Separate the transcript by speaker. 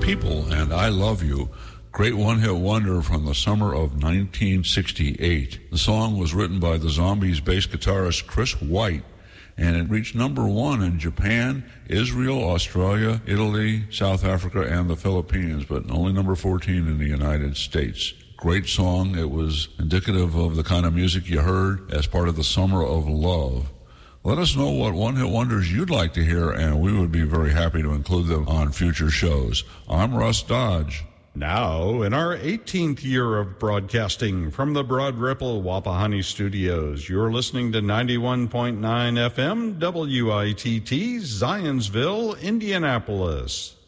Speaker 1: People and I Love You, great one-hit wonder from the summer of 1968. The song was written by the Zombies bass guitarist Chris White, and it reached number 1 in Japan, Israel, Australia, Italy, South Africa, and the Philippines, but only number 14 in the United States. Great song. It was indicative of the kind of music you heard as part of the Summer of Love. Let us know what one-hit wonders you'd like to hear, and we would be very happy to include them on future shows. I'm Russ Dodge.
Speaker 2: Now, in our 18th year of broadcasting from the Broad Ripple Wapahani Studios, you're listening to 91.9 FM WITT, Zionsville, Indianapolis.